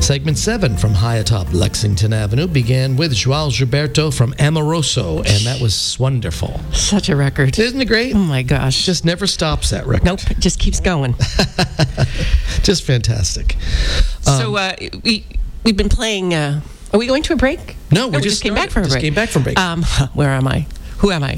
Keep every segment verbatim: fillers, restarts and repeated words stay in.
Segment seven from high atop Lexington Avenue began with Joao Gilberto from Amoroso, and that was wonderful. Such a record. Isn't it great? Oh, my gosh. Just never stops, that record. Nope, it just keeps going. Just fantastic. So uh, we, we've been playing... Uh, are we going to a break? No, we no, just, just came back started. from a just break. came back from break. Um, where am I? Who am I?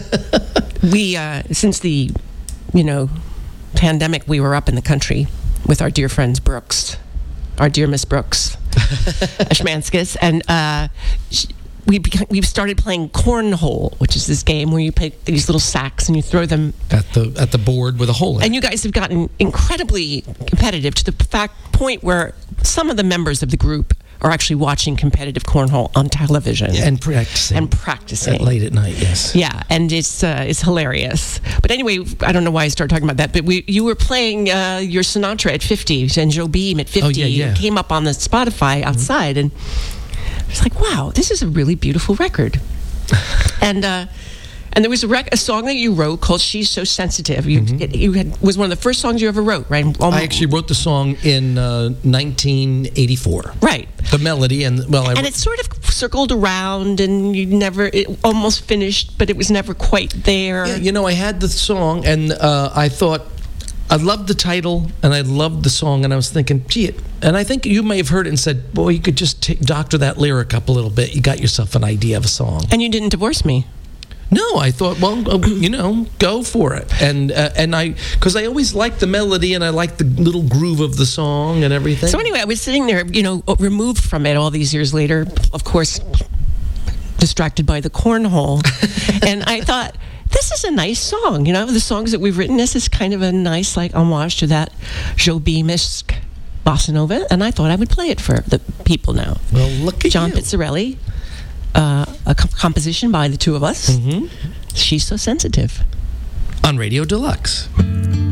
we, uh, since the, you know, pandemic, we were up in the country with our dear friends Brooks, our dear Miss Brooks, Ashmanskis, and uh, sh- we beca- we've started playing cornhole, which is this game where you pick these little sacks and you throw them at the at the board with a hole in it. And you guys have gotten incredibly competitive to the fact point where some of the members of the group are actually watching competitive cornhole on television and practicing and practicing at late at night. Yes. Yeah, and it's uh, it's hilarious. But anyway, I don't know why I started talking about that. But we you were playing uh, your Sinatra at fifty and Joe Beam at fifty. Oh, yeah, yeah. It came up on the Spotify outside, mm-hmm. and it's like, wow, this is a really beautiful record. and. Uh, And there was a, rec- a song that you wrote called "She's So Sensitive." You, Mm-hmm. it, you had was one of the first songs you ever wrote, right? Um, I actually wrote the song in uh, nineteen eighty-four. Right. The melody and well, I and it sort of circled around, and you never it almost finished, but it was never quite there. Yeah, you know, I had the song, and uh, I thought I loved the title, and I loved the song, and I was thinking, gee, it, and I think you may have heard it and said, boy, you could just t- doctor that lyric up a little bit. You got yourself an idea of a song. And you didn't divorce me. No, I thought, well, uh, you know, go for it, and uh, and I, because I always liked the melody and I liked the little groove of the song and everything. So anyway, I was sitting there, you know, removed from it all these years later, of course, distracted by the cornhole, and I thought, this is a nice song, you know, the songs that we've written. This is kind of a nice, like, homage to that Joe Beamish bossa nova, and I thought I would play it for the people now. Well, look at John you. Pizzarelli. Uh, a comp- composition by the two of us. Mm-hmm. She's So Sensitive. On Radio Deluxe.